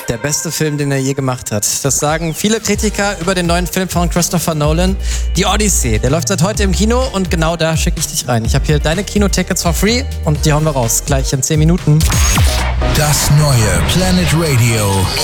Der beste Film, den er je gemacht hat. Das sagen viele Kritiker über den neuen Film von Christopher Nolan. Die Odyssey. Der läuft seit heute im Kino und genau da schicke ich dich rein. Ich habe hier deine Kinotickets for free und die hauen wir raus. Gleich in 10 Minuten. Das neue Planet Radio